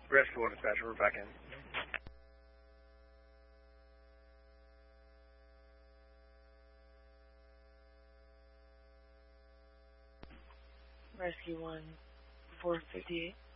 Rescue 1 dispatcher, we're back in. Rescue 1, 458.